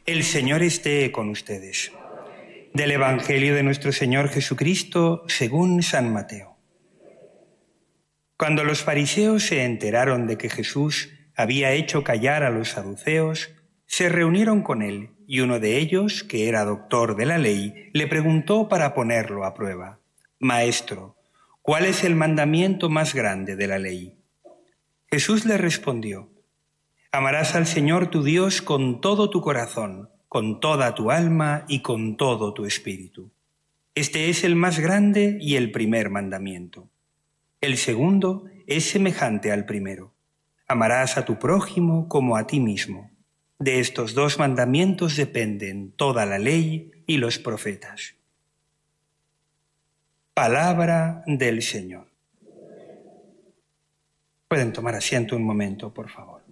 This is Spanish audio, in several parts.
El Señor esté con ustedes. Del Evangelio de nuestro Señor Jesucristo según San Mateo. Cuando los fariseos se enteraron de que Jesús había hecho callar a los saduceos, se reunieron con él, y uno de ellos, que era doctor de la ley, le preguntó para ponerlo a prueba: «Maestro, ¿cuál es el mandamiento más grande de la ley?». Jesús le respondió: «Amarás al Señor tu Dios con todo tu corazón, con toda tu alma y con todo tu espíritu. Este es el más grande y el primer mandamiento. El segundo es semejante al primero: amarás a tu prójimo como a ti mismo. De estos dos mandamientos dependen toda la ley y los profetas». Palabra del Señor. Pueden tomar asiento un momento, por favor.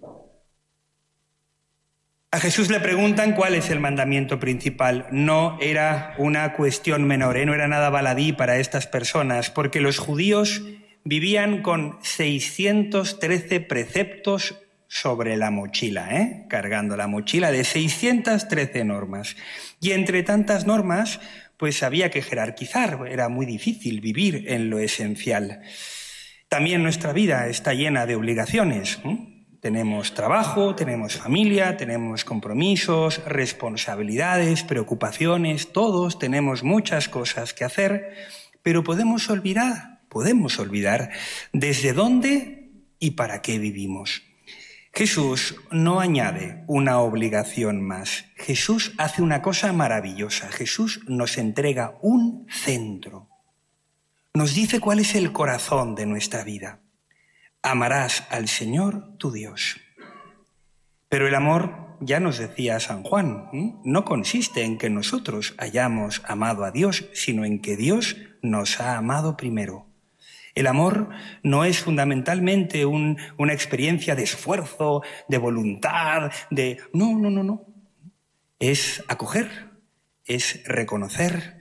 A Jesús le preguntan cuál es el mandamiento principal. No era una cuestión menor, no era nada baladí para estas personas, porque los judíos vivían con 613 preceptos sobre la mochila, cargando la mochila de 613 normas. Y entre tantas normas, pues había que jerarquizar, era muy difícil vivir en lo esencial. También nuestra vida está llena de obligaciones. Tenemos trabajo, tenemos familia, tenemos compromisos, responsabilidades, preocupaciones, todos tenemos muchas cosas que hacer, pero podemos olvidar desde dónde y para qué vivimos. Jesús no añade una obligación más. Jesús hace una cosa maravillosa. Jesús nos entrega un centro. Nos dice cuál es el corazón de nuestra vida. Amarás al Señor tu Dios. Pero el amor, ya nos decía San Juan, no consiste en que nosotros hayamos amado a Dios, sino en que Dios nos ha amado primero. El amor no es fundamentalmente una experiencia de esfuerzo, de voluntad, No. Es acoger, es reconocer,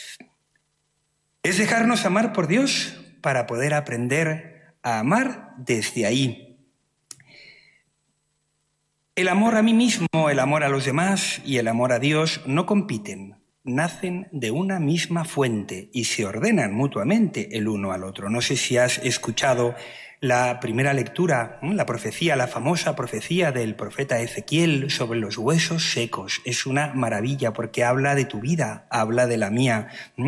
es dejarnos amar por Dios para poder aprender a amar desde ahí. El amor a mí mismo, el amor a los demás y el amor a Dios no compiten, nacen de una misma fuente y se ordenan mutuamente el uno al otro. No sé si has escuchado la primera lectura, la profecía, la famosa profecía del profeta Ezequiel sobre los huesos secos. Es una maravilla porque habla de tu vida, habla de la mía.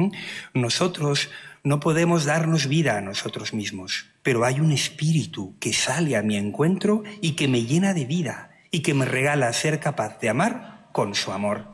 Nosotros no podemos darnos vida a nosotros mismos, pero hay un espíritu que sale a mi encuentro y que me llena de vida y que me regala ser capaz de amar con su amor.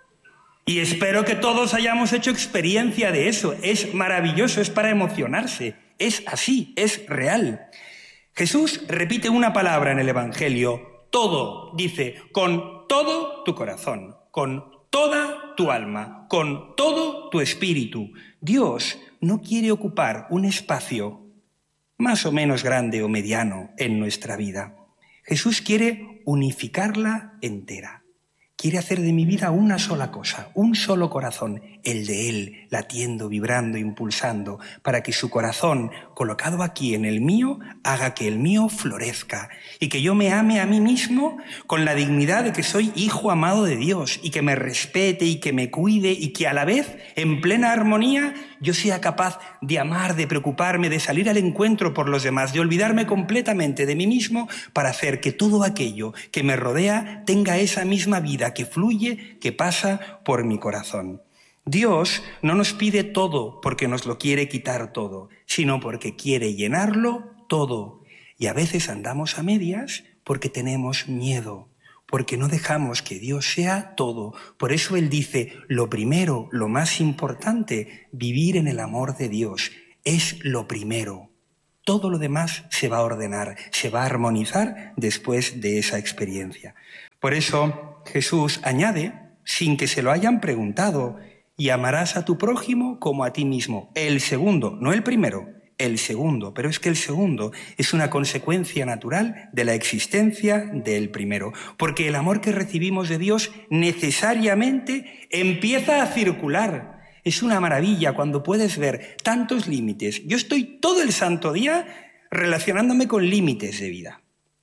Y espero que todos hayamos hecho experiencia de eso. Es maravilloso, es para emocionarse. Es así, es real. Jesús repite una palabra en el Evangelio: todo, dice, con todo tu corazón, con toda tu alma, con todo tu espíritu. Dios no quiere ocupar un espacio más o menos grande o mediano en nuestra vida. Jesús quiere unificarla entera. Quiere hacer de mi vida una sola cosa, un solo corazón, el de Él, latiendo, vibrando, impulsando, para que su corazón, colocado aquí en el mío, haga que el mío florezca y que yo me ame a mí mismo con la dignidad de que soy hijo amado de Dios y que me respete y que me cuide y que a la vez, en plena armonía, yo sea capaz de amar, de preocuparme, de salir al encuentro por los demás, de olvidarme completamente de mí mismo para hacer que todo aquello que me rodea tenga esa misma vida que fluye, que pasa por mi corazón. Dios no nos pide todo porque nos lo quiere quitar todo, sino porque quiere llenarlo todo. Y a veces andamos a medias porque tenemos miedo, porque no dejamos que Dios sea todo. Por eso Él dice, lo primero, lo más importante, vivir en el amor de Dios, es lo primero. Todo lo demás se va a ordenar, se va a armonizar después de esa experiencia. Por eso Jesús añade, sin que se lo hayan preguntado, y amarás a tu prójimo como a ti mismo. El segundo, no el primero, el segundo. Pero es que el segundo es una consecuencia natural de la existencia del primero. Porque el amor que recibimos de Dios necesariamente empieza a circular. Es una maravilla cuando puedes ver tantos límites. Yo estoy todo el santo día relacionándome con límites de vida.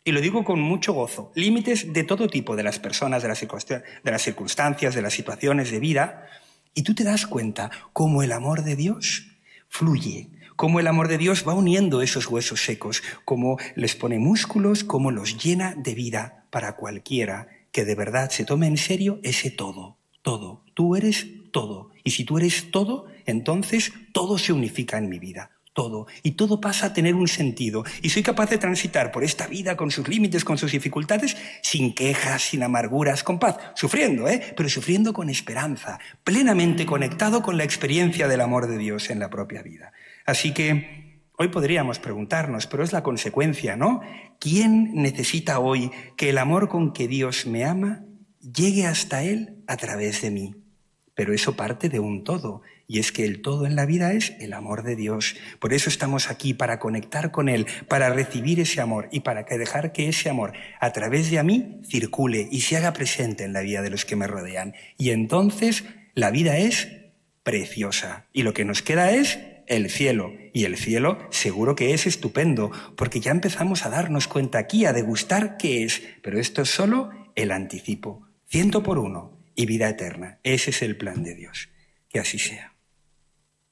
Y lo digo con mucho gozo. Límites de todo tipo, de las personas, de las circunstancias, de las situaciones de vida. Y tú te das cuenta cómo el amor de Dios fluye, cómo el amor de Dios va uniendo esos huesos secos, cómo les pone músculos, cómo los llena de vida para cualquiera que de verdad se tome en serio ese todo, todo. Tú eres todo. Y si tú eres todo, entonces todo se unifica en mi vida. Todo. Y todo pasa a tener un sentido. Y soy capaz de transitar por esta vida con sus límites, con sus dificultades, sin quejas, sin amarguras, con paz. Sufriendo, pero sufriendo con esperanza, plenamente conectado con la experiencia del amor de Dios en la propia vida. Así que hoy podríamos preguntarnos, pero es la consecuencia, ¿no? ¿Quién necesita hoy que el amor con que Dios me ama llegue hasta Él a través de mí? Pero eso parte de un todo, y es que el todo en la vida es el amor de Dios. Por eso estamos aquí, para conectar con Él, para recibir ese amor y para dejar que ese amor a través de mí circule y se haga presente en la vida de los que me rodean. Y entonces la vida es preciosa y lo que nos queda es el cielo. Y el cielo seguro que es estupendo, porque ya empezamos a darnos cuenta aquí, a degustar qué es. Pero esto es solo el anticipo. 100 por 1. Y vida eterna. Ese es el plan de Dios. Que así sea.